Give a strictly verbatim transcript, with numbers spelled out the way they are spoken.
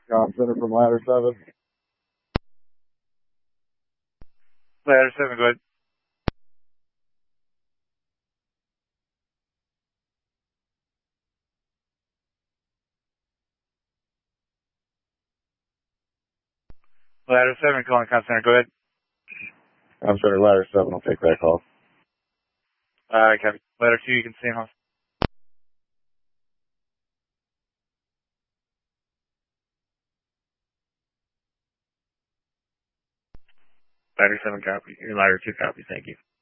Comm Center from Ladder seven. Ladder seven, go ahead. Ladder seven, calling Comm Center, go ahead. Comm Center, Ladder seven, I'll take that call. Alright, copy. Ladder two, you can stay in house. Ladder seven, copy. Ladder two, copy, thank you.